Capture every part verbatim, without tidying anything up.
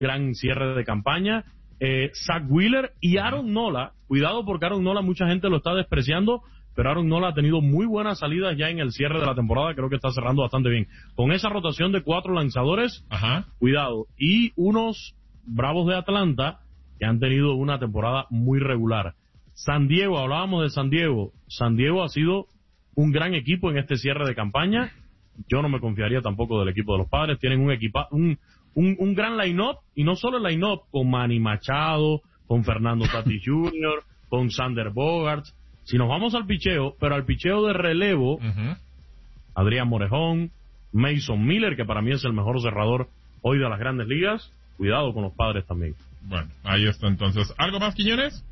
gran cierre de campaña. Eh, Zach Wheeler y Aaron Nola, cuidado porque Aaron Nola mucha gente lo está despreciando, pero Aaron Nola ha tenido muy buenas salidas ya en el cierre de la temporada, creo que está cerrando bastante bien. Con esa rotación de cuatro lanzadores, Ajá. cuidado. Y unos Bravos de Atlanta que han tenido una temporada muy regular. San Diego, hablábamos de San Diego. San Diego ha sido un gran equipo en este cierre de campaña. Yo no me confiaría tampoco del equipo de los Padres. Tienen un equipa, un, un, un gran line-up, y no solo el line-up, con Manny Machado, con Fernando Tatis junior, con Sander Bogaerts. Si nos vamos al picheo, pero al picheo de relevo, uh-huh. Adrián Morejón, Mason Miller, que para mí es el mejor cerrador hoy de las Grandes Ligas. Cuidado con los Padres también. Bueno, ahí está entonces. ¿Algo más, Quiñones?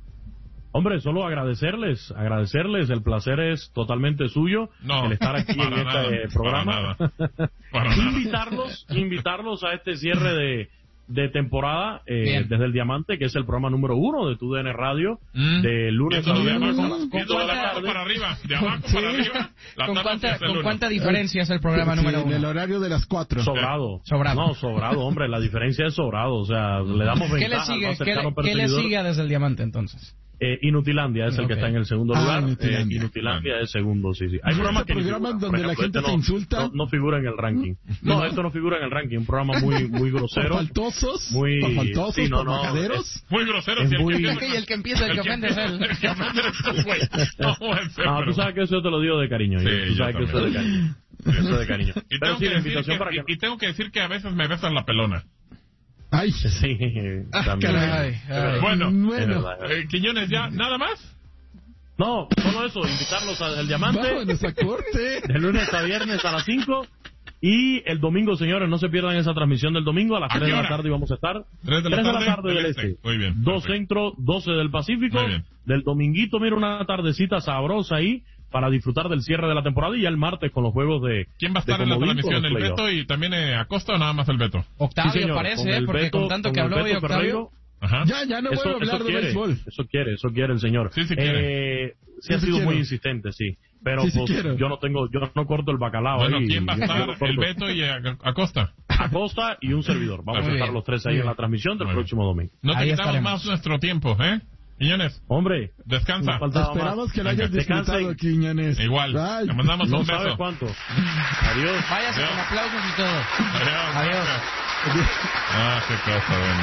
Hombre, solo agradecerles, agradecerles, el placer es totalmente suyo, no, el estar aquí en nada, este programa. Para nada, para invitarlos, nada. invitarlos a este cierre de, de temporada eh, desde el Diamante, que es el programa número uno de tu D N Radio, mm. de lunes a viernes a las cuatro de la tarde. Para arriba, de abajo sí. para arriba. La ¿Con, cuánta, ¿Con cuánta diferencia es el programa sí, número uno? El horario de las cuatro. Sobrado. Sobrado. No, sobrado, hombre, la diferencia es sobrado, o sea, le damos ventaja. ¿Qué le sigue, ¿qué le, ¿qué le sigue desde el Diamante entonces? Eh, Inutilandia es okay. el que está en el segundo ah, lugar. Inutilandia, eh, Inutilandia ah. es segundo, sí, sí. Hay programas que programas figura, donde ejemplo, la gente este se no, insulta. No, no figura en el ranking. No, esto no figura en el ranking. Un programa muy muy grosero. ¿Por faltosos? Muy ¿Por faltosos? Sí, no, ¿Por no, majaderos? Es, muy grosero. Es si muy... el que, y el que empieza, el, el que ofende es él. El que ofende es el güey. No, no, tú sabes que eso te lo digo de cariño. Sí, tú sabes que eso es de cariño. Eso es de cariño. Y tengo, sí, la invitación que, para que... y tengo que decir que a veces me besan la pelona. Ay, sí. También. Ay, ay. Bueno, bueno. Eh, Quiñones, ¿ya? ¿Nada más? No, solo eso, invitarlos al Diamante. Vámonos a corte. De lunes a viernes a las cinco. Y el domingo, señores, no se pierdan esa transmisión del domingo. A las tres de la tarde vamos a estar. tres de la tarde, tarde del este. este. Muy bien. dos centro, doce del Pacífico. Muy bien. Del dominguito, mira, una tardecita sabrosa ahí para disfrutar del cierre de la temporada. Y ya el martes con los juegos de. ¿Quién va a estar en la transmisión? ¿El Beto y también eh, Acosta o nada más el Beto? Octavio, sí, señor, parece, ¿eh? Porque Beto, con tanto con que habló hoy Octavio. Ferreiro, Ajá. Ya, ya no vuelvo a hablar de béisbol. Eso quiere, eso quiere el señor. Sí, sí quiere. Eh, sí, sí ha sido quiero. muy insistente, sí. Pero sí, sí pues, yo no tengo, yo no corto el bacalao. Bueno, ahí, ¿quién va a estar? No el Beto y Acosta. Acosta y un servidor. Vamos muy a estar bien. los tres ahí muy en la transmisión del muy próximo domingo. No te ahí quitamos estaremos. más nuestro tiempo, ¿eh? Quiñones. Hombre. Descansa. Esperamos que lo hayas disfrutado, Quiñones. Igual. Bye. Le mandamos no un beso. No sabe cuánto. Adiós. Váyase Adiós. con aplausos y todo. Adiós. Adiós. Adiós. Ah, qué cosa, bueno.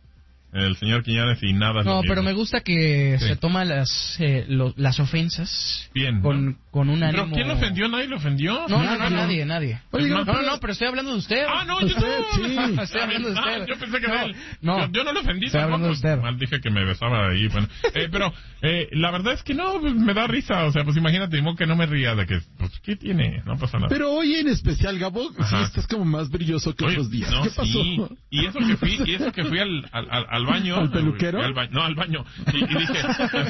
El señor Quiñones y nada. No, pero me gusta que sí. se toma las eh, lo, las ofensas bien con, ¿no? con un ánimo. ¿Pero quién lo ofendió? ¿Nadie lo ofendió? No, no, no, nadie, nadie. Oye, no, no, no, no, pero estoy hablando de usted. Ah, no, yo no. Sí. Estoy hablando de usted. Ah, yo pensé que no, de él. No, yo, yo no lo ofendí. Estoy hablando de usted. Mal dije que me besaba ahí. Bueno, eh, pero eh, la verdad es que no, me da risa. O sea, pues imagínate, que no me ría de que, pues, ¿qué tiene? No pasa nada. Pero hoy en especial, Gabo, sí estás como más brilloso que Oye, otros días. No, ¿Qué pasó? Sí. Y eso que fui, y eso que fui al, al, al baño. ¿Al peluquero? Al ba no, al baño. Y, y dije,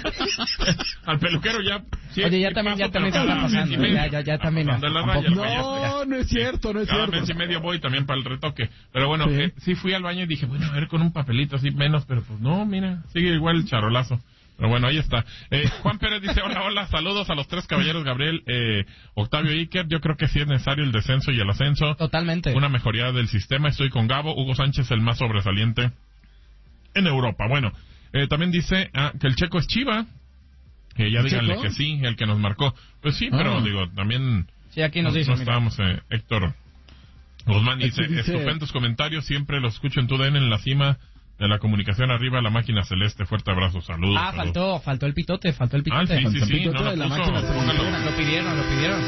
al peluquero ya. Sí, Oye, ya también, ya también se está pasando. Ya, ya, ya también. No, no es cierto, no es Cada cierto. mes y medio voy también para el retoque. Pero bueno, sí. Eh, sí fui al baño y dije, bueno, a ver con un papelito así menos, pero pues no, mira, sigue igual el charolazo. Pero bueno, ahí está. Eh, Juan Pérez dice, hola, hola, saludos a los tres caballeros, Gabriel, eh, Octavio Iker. Yo creo que sí es necesario el descenso y el ascenso. Totalmente. Una mejoría del sistema. Estoy con Gabo. Hugo Sánchez, el más sobresaliente en Europa. Bueno, eh, también dice ah, que el Checo es Chiva. Que ya díganle Checo? que sí, el que nos marcó. Pues sí, pero ah. digo, también... Sí, aquí nos no, dice. No estábamos, eh, Héctor Guzmán dice, dice, estupendos comentarios, siempre los escucho en tu D N en la cima de la comunicación arriba, la máquina celeste. Fuerte abrazo, saludos. Ah, saludos. faltó, faltó el pitote, faltó el pitote. Ah, sí, sí, faltó sí, el pitote no de la puso, máquina celeste. Lo pidieron, lo pidieron.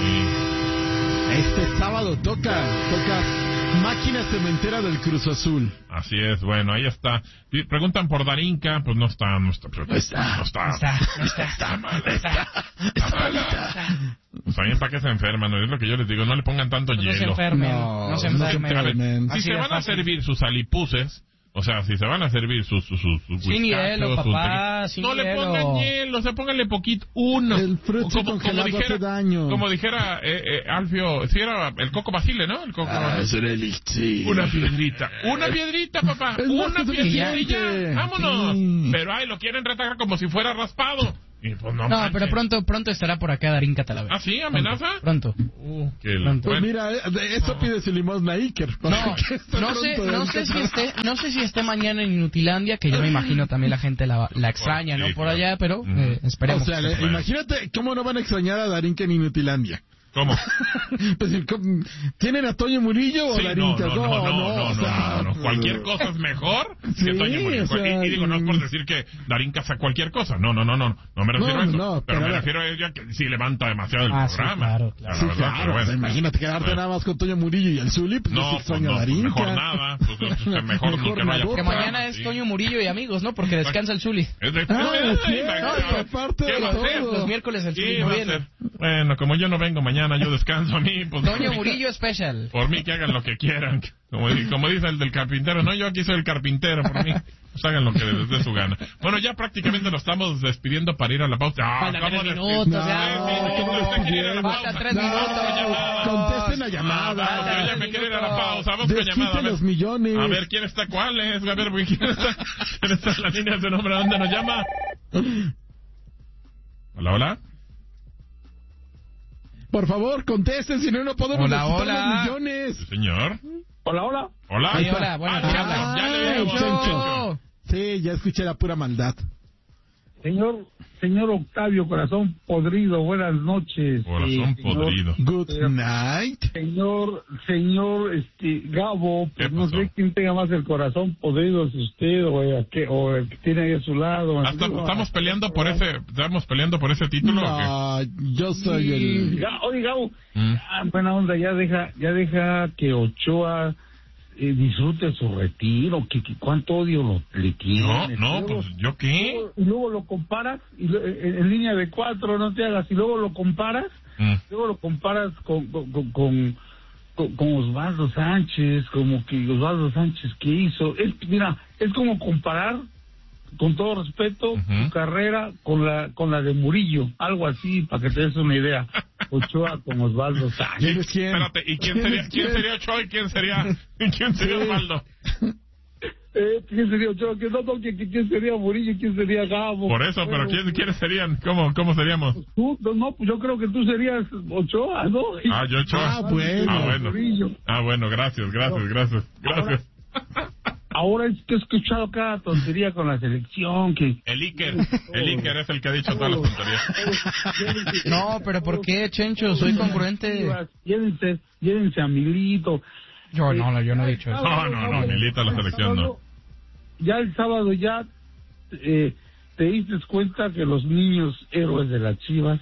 Sí. Este sábado toca, toca Máquina Cementera del Cruz Azul. Así es, bueno, ahí está. Preguntan por Darinka, pues no está, no está, no está, no está, no está, no está, está mala, está, está mala. Pues también para que se enferman, ¿no? Es lo que yo les digo, no le pongan tanto no hielo. Se enfermen, no, no se enfermen, no se enfermen. Si Así se van a servir sus alipuses, o sea, si se van a servir sus sus sus, sus sin hielo, papá, sin no hielo. le pongan hielo, o sea, pónganle poquito, uno. El fruto como, congelado como dijera, hace daño. Como dijera eh, eh, Alfio, si era el Coco Basile, ¿no? El Coco ah, eso era el sí. Una piedrita, una piedrita, papá, es una piedrita y ya, vámonos. Sí. Pero ay, lo quieren retacar como si fuera raspado. Y pues no No, manches. pero pronto pronto estará por acá Darín Catalavera. ¿Ah, sí? ¿Amenaza? Pronto. Uh, qué Pronto. Pues bueno. mira, de eso pide su limosna a Iker. No, no sé, no sé si esté, no sé si esté mañana en Inutilandia, que yo me imagino también la gente la, la extraña, ¿no? Sí, Por claro. allá, pero Ujú. eh, esperemos. O sea, que le- esté. imagínate cómo no van a extrañar a Darinka en Inutilandia. ¿Cómo? Pues, ¿cómo- ¿tienen a Toño Murillo o Sí, no, Darinka? no, no, no, no, o no, sea, no, no. Cualquier cosa es mejor Sí, que Toño Murillo. o sea, y, y digo, no es por decir que Darín casa cualquier cosa. No, no, no, no. No me refiero No, a eso. no, pero, pero me a ver. refiero a ella que sí levanta demasiado el Ah, sí, programa. claro, claro. La Sí, verdad, claro. pero bueno. O sea, imagínate quedarte Bueno. nada más con Toño Murillo y el Zuli, pues No, no, pues extraña no, a pues Darinka. mejor nada. Pues, pues, mejor, Mejor no que no haya nada. Que mañana es sí. Toño Murillo y amigos, ¿no? Porque descansa el Zuli. Es de... Ah, Ay, sí, imagínate. no, y aparte ¿Qué de va a todo. hacer? Los miércoles el Zuli ¿Qué no va a viene. hacer? Bueno, como yo no vengo mañana, yo descanso a mí. Pues, Toño Murillo Special. Por mí que hagan lo que quieran. Como, como dice el del carpintero, no, yo aquí soy el carpintero, por mí. Pues hagan lo que les dé su gana. Bueno, ya prácticamente nos estamos despidiendo para ir a la pausa. Ah, Faltan ¿cómo tres despi- minutos, No, ya. tres minutos, No, usted quiere ir a la faltan pausa. tres No, minutos. contesten la Ah, llamada. vamos, yo ya me quiero ir a la pausa. Vamos con Desquiten llamada. A ver. los millones. A ver, ¿quién está? ¿Cuál es? A ver, ¿quién está? ¿Quién está en la línea de su nombre? ¿A dónde nos llama? Hola, hola. Por favor, contesten, si no, no podemos Hola, desquitar hola. los millones. Sí, señor. Hola, hola. Hola. Sí, hola, bueno, Ah, ¿quién ya, habla? ya le vi la Ay, voz. Chencho. Sí, ya escuché la pura maldad. Señor, señor Octavio, corazón podrido, buenas noches. Corazón Eh, señor- podrido. Good night. Señor, señor, este, Gabo, ¿Qué pues no pasó? sé quién tenga más el corazón podrido, si usted o el que, o el que tiene ahí a su lado. Hasta- estamos peleando por ese, estamos peleando por ese título. ¿o qué? No, yo soy el... Ga- Oye, Gabo, Mm. ah, buena onda, ya deja, ya deja que Ochoa eh, disfrute su retiro, que, que cuánto odio lo, le tiene. No, no, Luego- pues yo qué. luego- Y luego lo comparas, y lo- en, en línea de cuatro, no te hagas, y luego lo comparas, Mm. luego lo comparas con, con, con, con, con- con Osvaldo Sánchez, como que Osvaldo Sánchez, ¿qué hizo? Es, mira, es como comparar, con todo respeto, Ujú. su carrera con la con la de Murillo, algo así, para que te des una idea. Ochoa con Osvaldo Sánchez. ¿Quién es quién? Espérate, ¿y quién ¿Quién sería, es quién quién? sería Ochoa y quién sería, y quién sería Sí. Osvaldo? Eh, ¿Quién sería Ochoa? ¿Quién, no, no, ¿quién, quién sería Murillo? ¿Quién sería Gabo? Por eso, pero Bueno, ¿quién, quiénes serían? ¿Cómo, cómo seríamos? Tú, no, no, pues yo creo que tú serías Ochoa, ¿no? Ah, yo Ochoa. Ah, bueno. Ah, bueno. Murillo. Ah, bueno, gracias, gracias, gracias, gracias. Ahora es que he escuchado cada tontería con la selección, que... El Iker, el Iker es el que ha dicho todas las tonterías. No, pero ¿por qué, Chencho? Soy congruente. Llévense, llévense a Milito. Yo no, yo no he dicho eso. No, no, no, Milito a la selección no. Ya el sábado ya eh, te diste cuenta que los niños héroes de las Chivas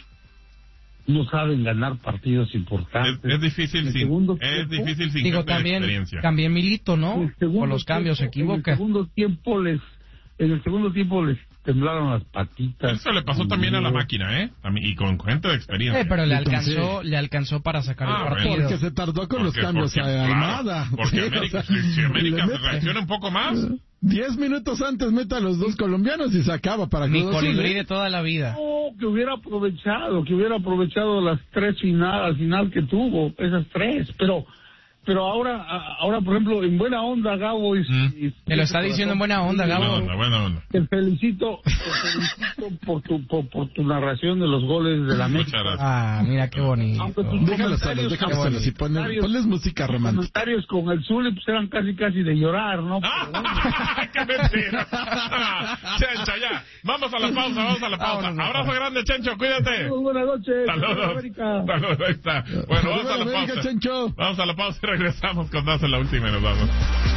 no saben ganar partidos Es, importantes. es difícil El sin, segundo es tiempo- difícil sin Digo, gente de también, experiencia. también Milito, ¿no? En el segundo Con los cambios se tiempo- equivoca. En el segundo tiempo les, en el segundo tiempo les temblaron las patitas. Eso le pasó también a la máquina, ¿eh? A mí- y con gente de experiencia. Eh, pero le Entonces- alcanzó, le alcanzó para sacar Ah, el bueno. partido. Porque se tardó con los Porque- cambios porque, a claro, Almada. Porque Sí, o América, sea, si, si América le se mete- reacciona un poco más, Diez minutos antes meta a los dos colombianos y se acaba para Mi Cruz Azul, colibrí ¿eh? de toda la vida. No, que hubiera aprovechado, que hubiera aprovechado las tres final, al final que tuvo, esas tres, pero pero ahora, a- ahora por ejemplo, en buena onda, Gabo, y, Mm. y- Te lo está diciendo en buena onda, buena Gabo. onda, buena onda. te felicito, te felicito por tu por, por tu narración de los goles de la Muchas América. gracias. Ah, mira qué bonito. Aunque tus Déjalos solos, comentarios, déjalos con- solos y ponle- comentarios- ponles música los romántica. comentarios con el Zuli pues eran casi casi de llorar, ¿no? ¡Ah! ¡Qué mentira! Chencho, ya. Vamos a la pausa, vamos a la pausa. Vámonos, Abrazo vámonos. grande, Chencho, cuídate. Muy buenas noches. Saludos. América. Saludos, ahí está. Bueno, vamos a la América, pausa. Chencho. Vamos a la pausa y regresamos con más en la última y nos vamos.